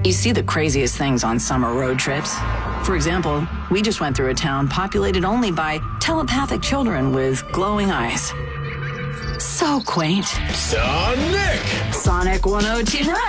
You see the craziest things on summer road trips. For example, we just went through a town populated only by telepathic children with glowing eyes. So quaint. Sonic! Sonic 1029.